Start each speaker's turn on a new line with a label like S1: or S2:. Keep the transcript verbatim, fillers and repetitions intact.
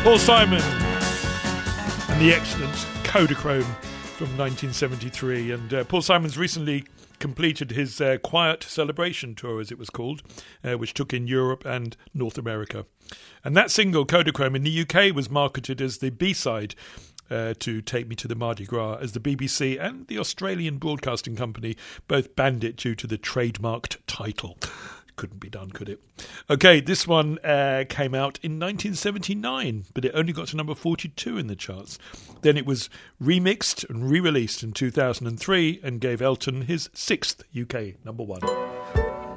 S1: Paul Simon and the excellent Kodachrome from nineteen seventy-three. And uh, Paul Simon's recently completed his uh, Quiet Celebration tour, as it was called, uh, which took in Europe and North America. And that single, Kodachrome, in the U K was marketed as the B-side uh, to Take Me to the Mardi Gras, as the B B C and the Australian Broadcasting Company both banned it due to the trademarked title. Couldn't be done, could it? Okay, this one uh, came out in nineteen seventy-nine, but it only got to number forty-two in the charts. Then it was remixed and re-released in two thousand three and gave Elton his sixth U K number one.